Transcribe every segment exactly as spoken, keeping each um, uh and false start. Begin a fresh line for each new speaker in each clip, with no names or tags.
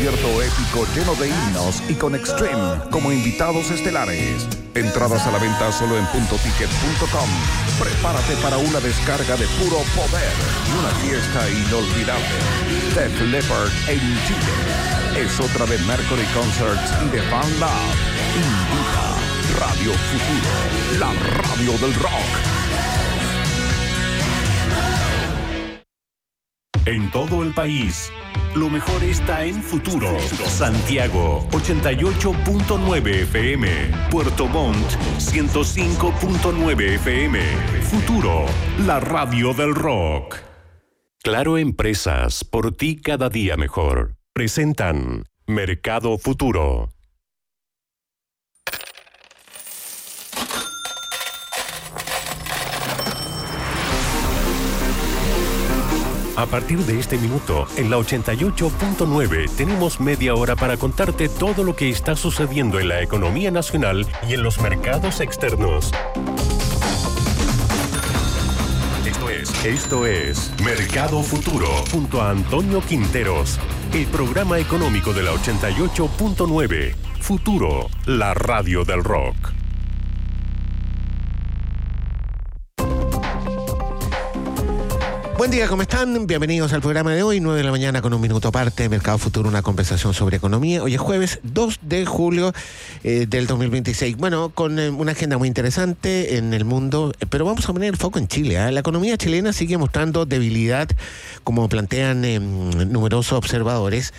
concierto épico lleno de himnos y con Extreme como invitados estelares. Entradas a la venta solo en punto ticket punto com. Prepárate para una descarga de puro poder y una fiesta inolvidable. Def Leppard en Chile. Es otra de Mercury Concerts y de Fan Lab. Invita Radio Futuro, la radio del rock.
En todo el país, lo mejor está en Futuro. Santiago, ochenta y ocho punto nueve F M. Puerto Montt, ciento cinco punto nueve F M. Futuro, la radio del rock. Claro Empresas, por ti cada día mejor. Presentan Mercado Futuro. A partir de este minuto, en la ochenta y ocho punto nueve, tenemos media hora para contarte todo lo que está sucediendo en la economía nacional y en los mercados externos. Esto es, esto es Mercado Futuro, junto a Antonio Quinteros, el programa económico de la ochenta y ocho punto nueve. Futuro, la radio del rock.
Buen día, ¿cómo están? Bienvenidos al programa de hoy, nueve de la mañana con un minuto aparte, Mercado Futuro, una conversación sobre economía. Hoy es jueves dos de julio eh, del dos mil veintiséis. Bueno, con eh, una agenda muy interesante en el mundo, eh, pero vamos a poner el foco en Chile. ¿eh? La economía chilena sigue mostrando debilidad, como plantean eh, numerosos observadores.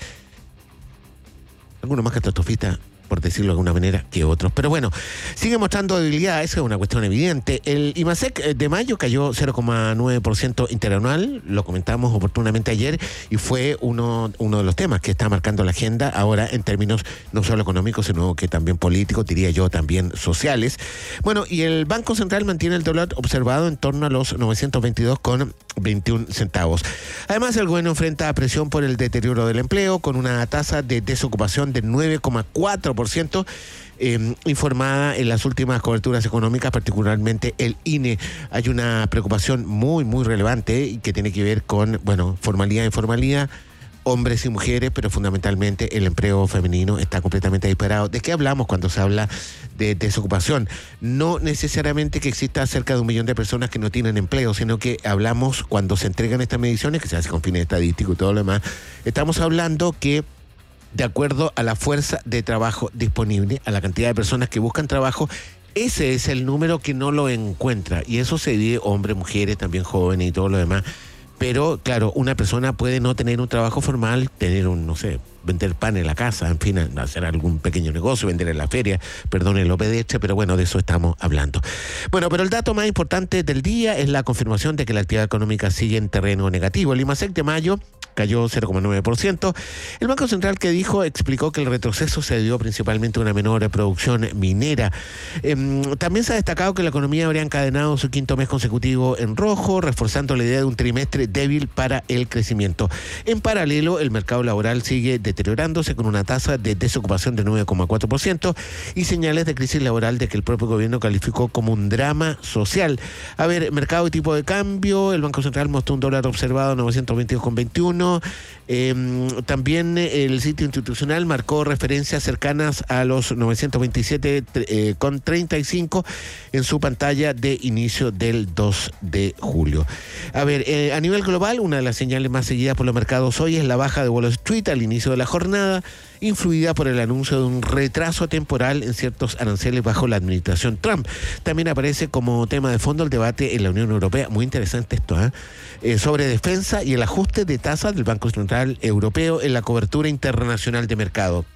Algunos más catastrofistas, por decirlo de alguna manera, que otros. Pero bueno, sigue mostrando debilidad, esa es una cuestión evidente. El IMASEC de mayo cayó cero coma nueve por ciento interanual, lo comentamos oportunamente ayer, y fue uno, uno de los temas que está marcando la agenda ahora en términos no solo económicos, sino que también políticos, diría yo, también sociales. Bueno, y el Banco Central mantiene el dólar observado en torno a los novecientos veintidós con veintiún centavos. Además, el gobierno enfrenta presión por el deterioro del empleo, con una tasa de desocupación de nueve coma cuatro por ciento eh, informada en las últimas coberturas económicas, particularmente el I N E. Hay una preocupación muy, muy relevante y que tiene que ver con, bueno, formalidad e informalidad, hombres y mujeres, pero fundamentalmente el empleo femenino está completamente disparado. ¿De qué hablamos cuando se habla de desocupación? No necesariamente que exista cerca de un millón de personas que no tienen empleo, sino que hablamos, cuando se entregan estas mediciones, que se hace con fines estadísticos y todo lo demás, estamos hablando que de acuerdo a la fuerza de trabajo disponible, a la cantidad de personas que buscan trabajo, ese es el número que no lo encuentra. Y eso se divide hombres, mujeres, también jóvenes y todo lo demás. Pero, claro, una persona puede no tener un trabajo formal, tener un, no sé, vender pan en la casa, en fin, hacer algún pequeño negocio, vender en la feria, perdón el pedestre, pero bueno, de eso estamos hablando. Bueno, pero el dato más importante del día es la confirmación de que la actividad económica sigue en terreno negativo. El IMASEC de mayo cayó cero coma nueve por ciento. El Banco Central, que dijo, explicó que el retroceso se debió principalmente a una menor producción minera. Eh, también se ha destacado que la economía habría encadenado su quinto mes consecutivo en rojo, reforzando la idea de un trimestre débil para el crecimiento. En paralelo, el mercado laboral sigue deteriorándose con una tasa de desocupación de nueve coma cuatro por ciento y señales de crisis laboral de que el propio gobierno calificó como un drama social. A ver, mercado y tipo de cambio, el Banco Central mostró un dólar observado novecientos veintidós con veintiuno. Eh, también el sitio institucional marcó referencias cercanas a los novecientos veintisiete eh, con treinta y cinco en su pantalla de inicio del dos de julio. A ver, eh, a nivel global, una de las señales más seguidas por los mercados hoy es la baja de Wall Street al inicio de la jornada, influida por el anuncio de un retraso temporal en ciertos aranceles bajo la administración Trump. También aparece como tema de fondo el debate en la Unión Europea, muy interesante esto, ¿eh? Eh, sobre defensa y el ajuste de tasas del Banco Central Europeo en la cobertura internacional de mercado.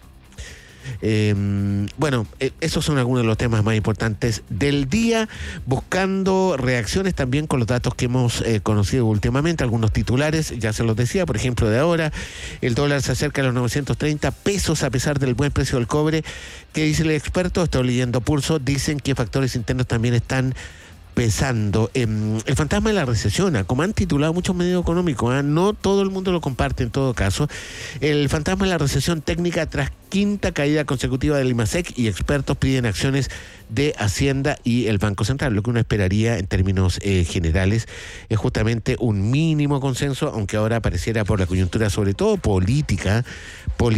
Eh, bueno, eh, esos son algunos de los temas más importantes del día, buscando reacciones también con los datos que hemos eh, conocido últimamente, algunos titulares, ya se los decía, por ejemplo, de ahora, el dólar se acerca a los novecientos treinta pesos a pesar del buen precio del cobre. ¿Qué dice el experto? Estoy leyendo Pulso, dicen que factores internos también están pesando. Eh, el fantasma de la recesión, como han titulado muchos medios económicos, ¿eh? No todo el mundo lo comparte en todo caso. El fantasma de la recesión técnica tras quinta caída consecutiva del IMASEC, y expertos piden acciones de Hacienda y el Banco Central. Lo que uno esperaría en términos eh, generales es justamente un mínimo consenso, aunque ahora pareciera por la coyuntura, sobre todo política, política